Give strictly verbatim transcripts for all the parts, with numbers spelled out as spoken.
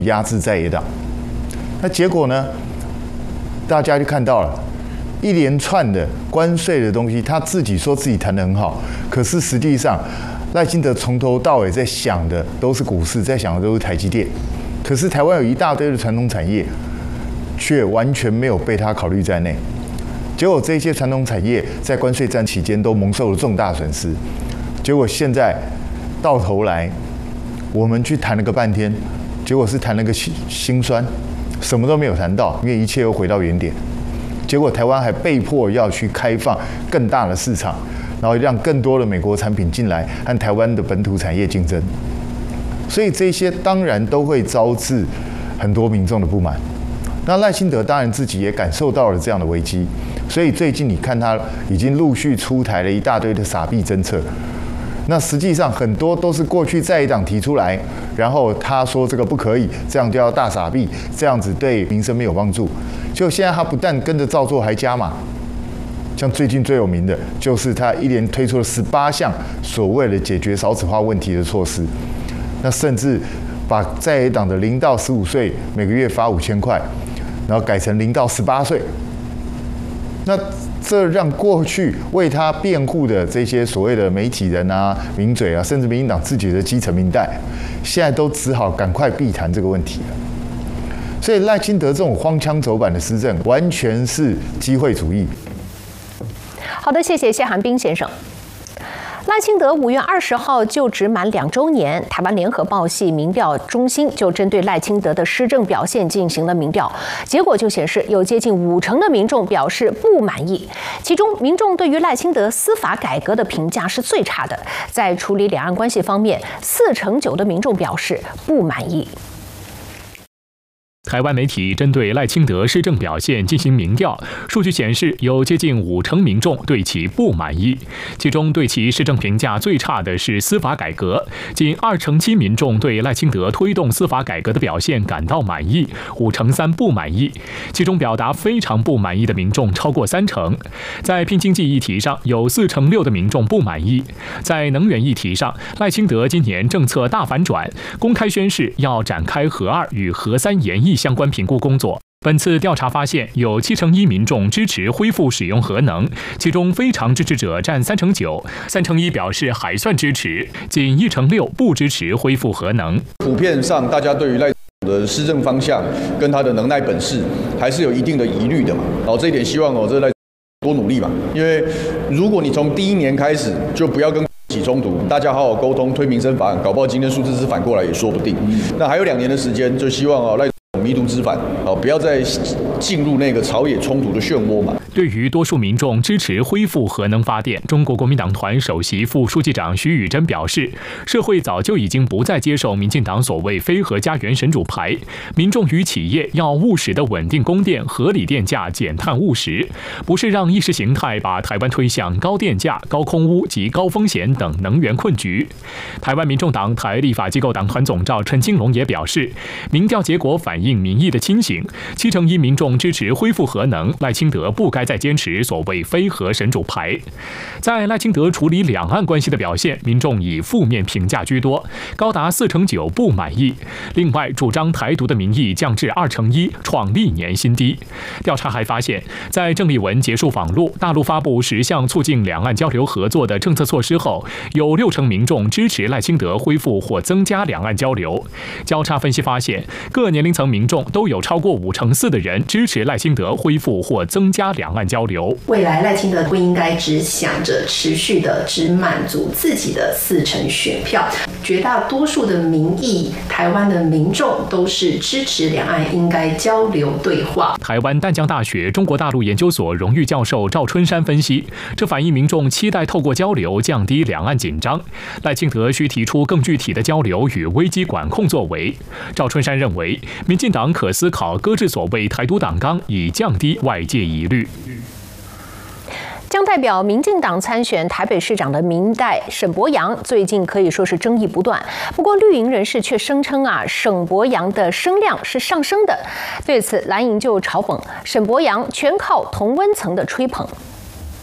压制在野党。那结果呢？大家就看到了一连串的关税的东西，他自己说自己谈得很好，可是实际上赖清德从头到尾在想的都是股市，在想的都是台积电。可是台湾有一大堆的传统产业，却完全没有被他考虑在内。结果这些传统产业在关税战期间都蒙受了重大损失。结果现在到头来，我们去谈了个半天，结果是谈了个心酸。什么都没有谈到，因为一切又回到原点。结果台湾还被迫要去开放更大的市场，然后让更多的美国产品进来和台湾的本土产业竞争。所以这些当然都会招致很多民众的不满。那赖清德当然自己也感受到了这样的危机，所以最近你看他已经陆续出台了一大堆的撒币政策。那实际上很多都是过去在野党提出来，然后他说这个不可以，这样就要大撒币，这样子对民生没有帮助。就现在他不但跟着照做，还加码。像最近最有名的就是他一连推出了十八项所谓的解决少子化问题的措施，那甚至把在野党的零到十五岁每个月发五千块，然后改成零到十八岁。那这让过去为他辩护的这些所谓的媒体人啊、名嘴啊，甚至民进党自己的基层民代，现在都只好赶快避谈这个问题了。所以赖清德这种荒腔走板的施政，完全是机会主义。 好的，谢谢谢寒冰先生。赖清德五月二十号就职满两周年，台湾联合报系民调中心就针对赖清德的施政表现进行了民调，结果就显示有接近五成的民众表示不满意，其中民众对于赖清德司法改革的评价是最差的，在处理两岸关系方面，四成九的民众表示不满意。 台湾媒体针对赖清德施政表现进行民调，数据显示有接近五成民众对其不满意，其中对其施政评价最差的是司法改革，仅二成七民众对赖清德推动司法改革的表现感到满意，五成三不满意，其中表达非常不满意的民众超过三成。在拼经济议题上，有四成六的民众不满意。在能源议题上，赖清德今年政策大反转，公开宣示要展开核二与核三研议相关评估工作。本次调查发现，有七成一民众支持恢复使用核能，其中非常支持者占三成九，三成一表示还算支持，仅一成六不支持恢复核能。 普遍上，大家对于赖的施政方向跟他的能耐本事，还是有一定的疑虑的嘛。好，这一点希望哦，这赖多努力嘛，因为如果你从第一年开始就不要跟起冲突，大家好好沟通，推民生法案，搞不好今天数字是反过来也说不定。那还有两年的时间，就希望哦赖弥途之返，好，不要再进入那个朝野冲突的漩涡嘛。 对于多数民众支持恢复核能发电，中国国民党团首席副书记长徐宇珍表示，社会早就已经不再接受民进党所谓非核家园神主牌，民众与企业要务实的稳定供电、合理电价、减碳务实，不是让意识形态把台湾推向高电价、高空污及高风险等能源困局。台湾民众党台立法机构党团总召陈金龙也表示，民调结果反映民意的清醒，七成一民众支持恢复核能，赖清德不该再坚持所谓非核神主牌。在赖清德处理两岸关系的表现，民众以负面评价居多，高达四成九不满意。另外，主张台独的民意降至二成一，创历年新低。调查还发现，在郑丽文结束访陆，大陆发布十项促进两岸交流合作的政策措施后，有六成民众支持赖清德恢复或增加两岸交流。交叉分析发现，各年龄层民众都有超过五成四的人支持赖清德恢复或增加两岸交流。 未来赖清德不应该只想着持续的只满足自己的四成选票，绝大多数的民意，台湾的民众都是支持两岸应该交流对话。 台湾淡江大学中国大陆研究所荣誉教授赵春山分析，这反映民众期待透过交流降低两岸紧张。赖清德需提出更具体的交流与危机管控作为。赵春山认为，民进党可思考搁置所谓台独党纲，以降低外界疑虑。 将代表民进党参选台北市长的民代沈伯洋，最近可以说是争议不断。不过绿营人士却声称啊，沈伯洋的声量是上升的。对此，蓝营就嘲讽沈伯洋全靠同温层的吹捧。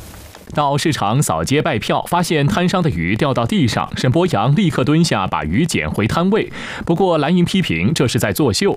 到市场扫街拜票，发现摊商的鱼掉到地上，沈博阳立刻蹲下把鱼捡回摊位。不过蓝营批评这是在作秀。